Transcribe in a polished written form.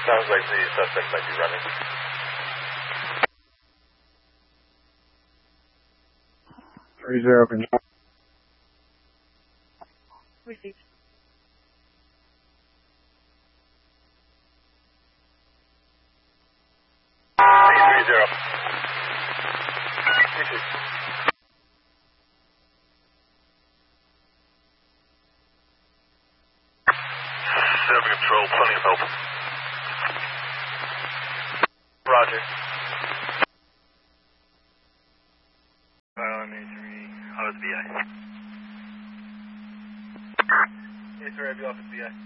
Sounds like the suspect might be running. Three zero open. Received. Three zero. Received. Seven control, plenty of help. Roger. On A3, office BI. A3, office BI.